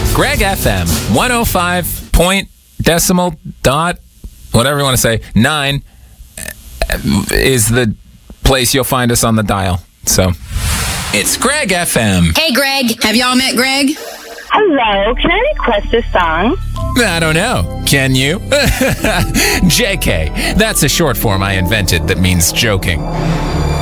Greg FM, 105 point decimal dot, whatever you want to say, 9 is the place you'll find us on the dial. So, it's Greg FM. Hey, Greg. Have y'all met Greg? Hello, can I request a song? I don't know. Can you? JK. That's a short form I invented that means joking.